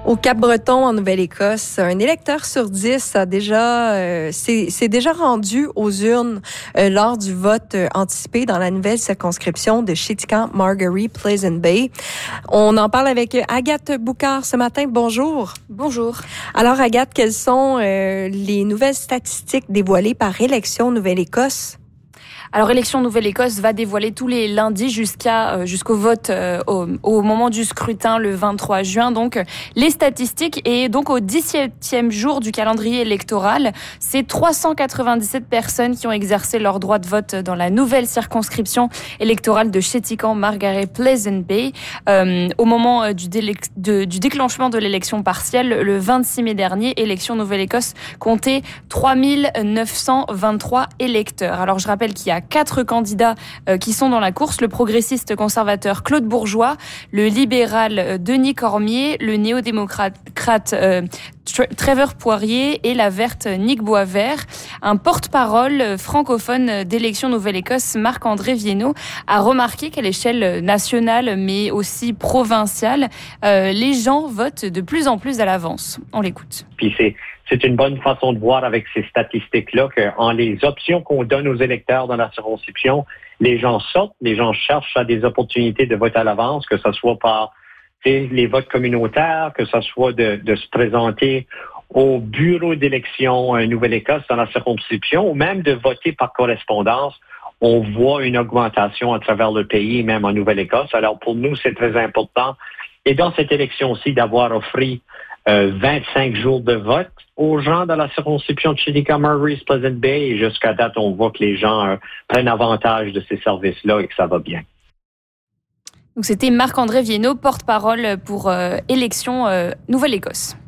Au Cap-Breton, en Nouvelle-Écosse, un électeur sur 10 a s'est déjà rendu aux urnes lors du vote anticipé dans la nouvelle circonscription de Chéticamp-Margaree-Pleasant Bay. On en parle avec Agathe Boucard ce matin. Bonjour. Bonjour. Alors, Agathe, quelles sont les nouvelles statistiques dévoilées par Élections Nouvelle-Écosse? Alors, Élections Nouvelle-Écosse va dévoiler tous les lundis jusqu'au vote au moment du scrutin le 23 juin. Donc, les statistiques et donc au 17e jour du calendrier électoral, c'est 397 personnes qui ont exercé leur droit de vote dans la nouvelle circonscription électorale de Chéticamp-Margaree-Pleasant Bay. Au moment du déclenchement de l'élection partielle, le 26 mai dernier, Élections Nouvelle-Écosse comptait 3923 électeurs. Alors, je rappelle qu'il y a 4 candidats qui sont dans la course, le progressiste conservateur Claude Bourgeois, le libéral Denis Cormier, le néo-démocrate Trevor Poirier et la verte Nick Boisvert. Un porte-parole francophone d'Élections Nouvelle-Écosse, Marc-André Viénaud, a remarqué qu'à l'échelle nationale mais aussi provinciale, les gens votent de plus en plus à l'avance. On l'écoute. Puis c'est une bonne façon de voir avec ces statistiques-là qu'en les options qu'on donne aux électeurs dans la circonscription, les gens sortent, les gens cherchent à des opportunités de vote à l'avance, que ce soit par les votes communautaires, que ce soit de se présenter au bureau d'élection Nouvelle-Écosse dans la circonscription, ou même de voter par correspondance. On voit une augmentation à travers le pays, même en Nouvelle-Écosse. Alors pour nous, c'est très important. Et dans cette élection-ci, d'avoir offert 25 jours de vote aux gens dans la circonscription de Chéticamp-Margaree-Pleasant Bay. Et jusqu'à date, on voit que les gens prennent avantage de ces services-là et que ça va bien. Donc c'était Marc-André Viénaud, porte-parole pour Élections Nouvelle-Écosse.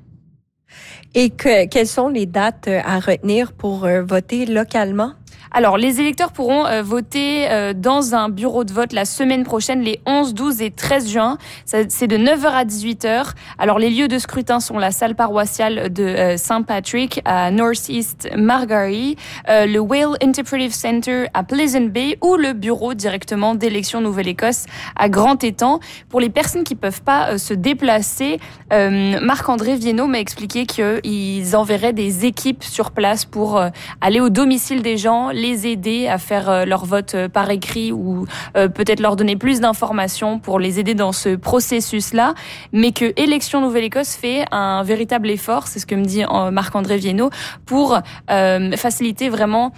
Et quelles sont les dates à retenir pour voter localement? Alors, les électeurs pourront voter dans un bureau de vote la semaine prochaine, les 11, 12 et 13 juin. C'est de 9h à 18h. Alors, les lieux de scrutin sont la salle paroissiale de St. Patrick à North-East Margaree, le Whale Interpretive Center à Pleasant Bay ou le bureau directement d'Élections Nouvelle-Écosse à Grand-Étang. Pour les personnes qui peuvent pas se déplacer, Marc-André Viénaud m'a expliqué qu'ils enverraient des équipes sur place pour aller au domicile des gens, les aider à faire leur vote par écrit ou peut-être leur donner plus d'informations pour les aider dans ce processus-là, mais que Élections Nouvelle-Écosse fait un véritable effort, c'est ce que me dit Marc-André Viénaud, pour faciliter vraiment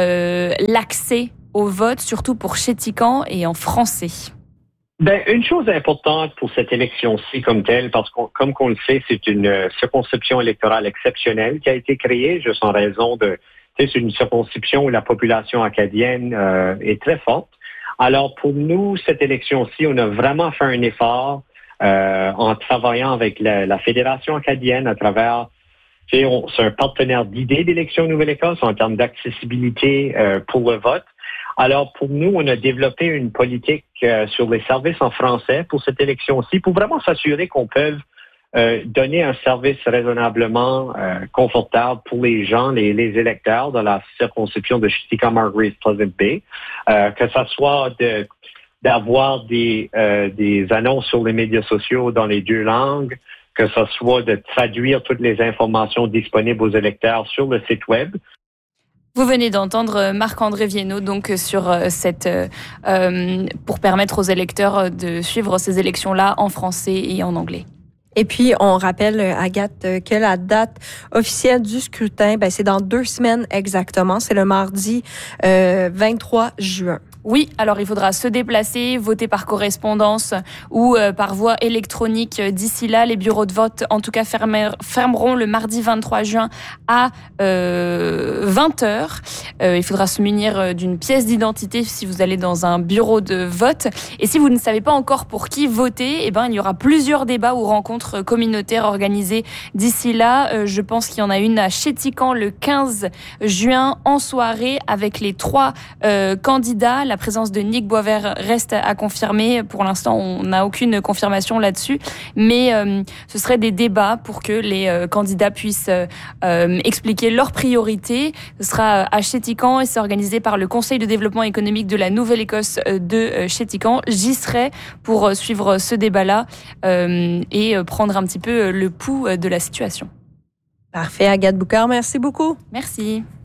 l'accès au vote, surtout pour Chéticamp et en français. Une chose importante pour cette élection-ci comme telle, parce que comme qu'on le sait, c'est une circonscription électorale exceptionnelle qui a été créée juste en raison de c'est une circonscription où la population acadienne est très forte. Alors, pour nous, cette élection-ci, on a vraiment fait un effort en travaillant avec la Fédération acadienne à travers, c'est un partenaire d'idées d'Élections Nouvelle-Écosse en termes d'accessibilité pour le vote. Alors, pour nous, on a développé une politique sur les services en français pour cette élection-ci pour vraiment s'assurer qu'on peut donner un service raisonnablement confortable pour les gens, les électeurs de la circonscription de Chéticamp-Margaree-Pleasant Bay, que ça soit d'avoir des annonces sur les médias sociaux dans les 2 langues, que ce soit de traduire toutes les informations disponibles aux électeurs sur le site web. Vous venez d'entendre Marc-André Viénaud donc sur pour permettre aux électeurs de suivre ces élections-là en français et en anglais. Et puis, on rappelle, Agathe, que la date officielle du scrutin, c'est dans 2 semaines exactement. C'est le mardi 23 juin. Oui, alors il faudra se déplacer, voter par correspondance ou par voie électronique. D'ici là, les bureaux de vote, en tout cas, fermeront le mardi 23 juin à 20h. Il faudra se munir d'une pièce d'identité si vous allez dans un bureau de vote. Et si vous ne savez pas encore pour qui voter, il y aura plusieurs débats ou rencontres communautaires organisées d'ici là. Je pense qu'il y en a une à Chéticamp le 15 juin en soirée avec les 3 candidats. La présence de Nick Boisvert reste à confirmer. Pour l'instant, on n'a aucune confirmation là-dessus. Mais ce serait des débats pour que les candidats puissent expliquer leurs priorités. Ce sera à Chéticamp et c'est organisé par le Conseil de développement économique de la Nouvelle-Écosse de Chéticamp. J'y serai pour suivre ce débat-là et prendre un petit peu le pouls de la situation. Parfait, Agathe Boucard, merci beaucoup. Merci.